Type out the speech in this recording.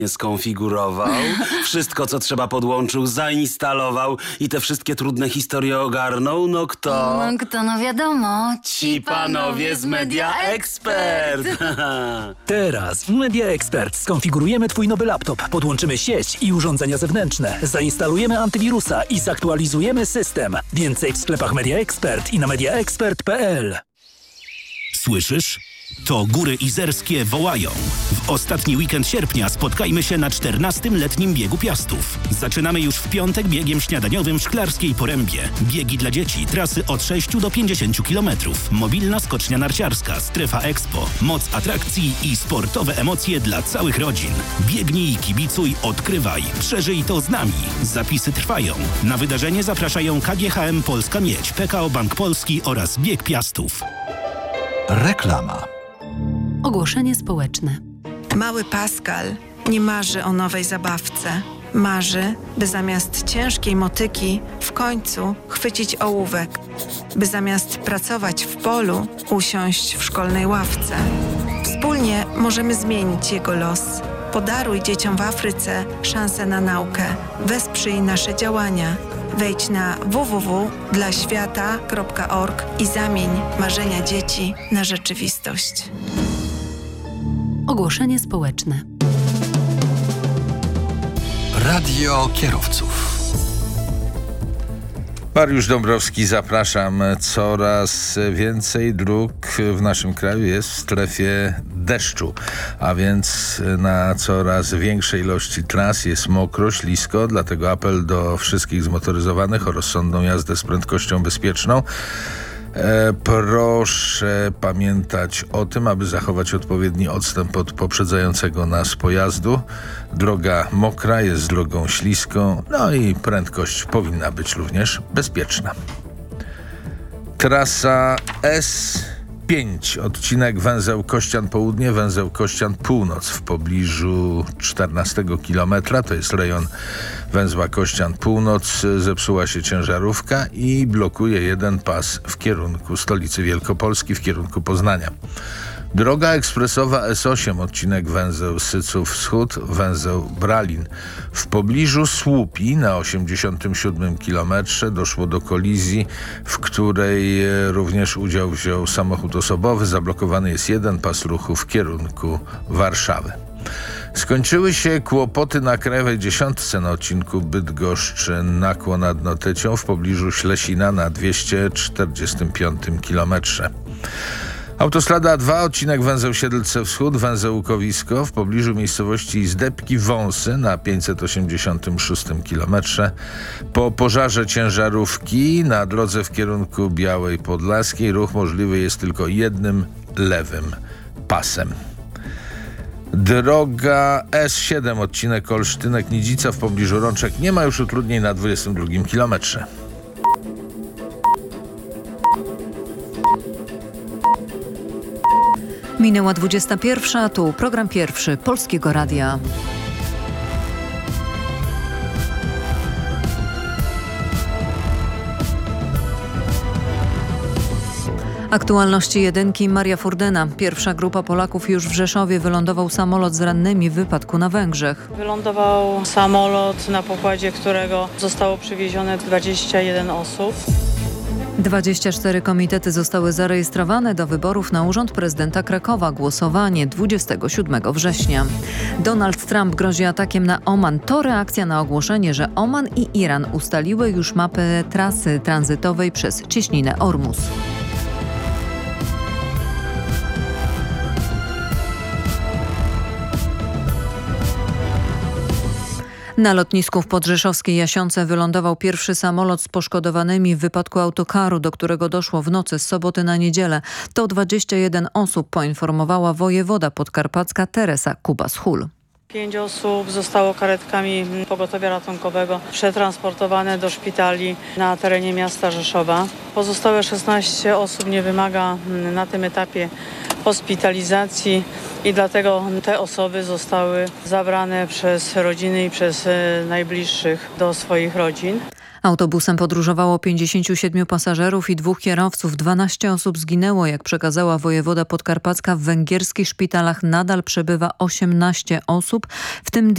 skonfigurował, wszystko co trzeba podłączył, zainstalował i te wszystkie trudne historie ogarnął, no kto? No wiadomo, Ci panowie z Media Expert! Teraz w Media Expert skonfigurujemy Twój nowy laptop, podłączymy sieć i urządzenia zewnętrzne, zainstalujemy antywirusa i zaktualizujemy system. Więcej w sklepach Media Expert i na mediaexpert.pl. Słyszysz? To Góry Izerskie wołają. W ostatni weekend sierpnia spotkajmy się na 14. letnim biegu Piastów. Zaczynamy już w piątek biegiem śniadaniowym w Szklarskiej Porębie. Biegi dla dzieci, trasy od 6 do 50 km. Mobilna skocznia narciarska, strefa expo, moc atrakcji i sportowe emocje dla całych rodzin. Biegnij, kibicuj, odkrywaj. Przeżyj to z nami. Zapisy trwają. Na wydarzenie zapraszają KGHM Polska Miedź, PKO Bank Polski oraz Bieg Piastów. Reklama. Ogłoszenie społeczne. Mały Pascal nie marzy o nowej zabawce. Marzy, by zamiast ciężkiej motyki w końcu chwycić ołówek. By zamiast pracować w polu, usiąść w szkolnej ławce. Wspólnie możemy zmienić jego los. Podaruj dzieciom w Afryce szansę na naukę. Wesprzyj nasze działania. Wejdź na www.dlaświata.org i zamień marzenia dzieci na rzeczywistość. Ogłoszenie społeczne. Radio kierowców. Mariusz Dąbrowski, zapraszam. Coraz więcej dróg w naszym kraju jest w strefie deszczu, a więc na coraz większej ilości tras jest mokro, ślisko, dlatego apel do wszystkich zmotoryzowanych o rozsądną jazdę z prędkością bezpieczną. Proszę pamiętać o tym, aby zachować odpowiedni odstęp od poprzedzającego nas pojazdu. Droga mokra jest drogą śliską, no i prędkość powinna być również bezpieczna. Trasa S5, odcinek węzeł Kościan Południe, węzeł Kościan Północ w pobliżu 14 kilometra, to jest rejon węzła Kościan Północ. Zepsuła się ciężarówka i blokuje jeden pas w kierunku stolicy Wielkopolski, w kierunku Poznania. Droga ekspresowa S8, odcinek węzeł Syców Wschód, węzeł Bralin. W pobliżu Słupi na 87 kilometrze doszło do kolizji, w której również udział wziął samochód osobowy. Zablokowany jest jeden pas ruchu w kierunku Warszawy. Skończyły się kłopoty na Krajowej Dziesiątce na odcinku Bydgoszcz-Nakło nad Notecią w pobliżu Ślesina na 245 kilometrze. Autostrada A2, odcinek węzeł Siedlce Wschód, węzeł Łukowisko w pobliżu miejscowości Zdebki Wąsy na 586 kilometrze. Po pożarze ciężarówki na drodze w kierunku Białej Podlaskiej ruch możliwy jest tylko jednym lewym pasem. Droga S7, odcinek Olsztynek-Nidzica w pobliżu Rączek nie ma już utrudnień na 22 kilometrze. Minęła 21, tu program pierwszy Polskiego Radia. Aktualności jedynki. Maria Furdyna. Pierwsza grupa Polaków już w Rzeszowie. Wylądował samolot z rannymi w wypadku na Węgrzech. Wylądował samolot, na pokładzie którego zostało przywiezione 21 osób. 24 komitety zostały zarejestrowane do wyborów na urząd prezydenta Krakowa. Głosowanie 27 września. Donald Trump grozi atakiem na Oman. To reakcja na ogłoszenie, że Oman i Iran ustaliły już mapę trasy tranzytowej przez cieśninę Ormus. Na lotnisku w podrzeszowskiej Jasionce wylądował pierwszy samolot z poszkodowanymi w wypadku autokaru, do którego doszło w nocy z soboty na niedzielę. To 21 osób, poinformowała wojewoda podkarpacka Teresa Kubas-Hul. 5 osób zostało karetkami pogotowia ratunkowego przetransportowane do szpitali na terenie miasta Rzeszowa. Pozostałe 16 osób nie wymaga na tym etapie hospitalizacji i dlatego te osoby zostały zabrane przez rodziny i przez najbliższych do swoich rodzin. Autobusem podróżowało 57 pasażerów i 2 kierowców. 12 osób zginęło. Jak przekazała wojewoda podkarpacka, w węgierskich szpitalach nadal przebywa 18 osób, w tym